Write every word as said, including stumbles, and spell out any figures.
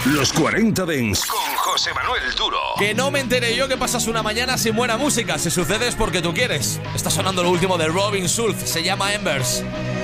Los cuarenta Dents con José Manuel Duro. Que no me entere yo que pasas una mañana sin buena música. Si sucede es porque tú quieres. Está sonando lo último de Robin Schulz. Se llama Embers.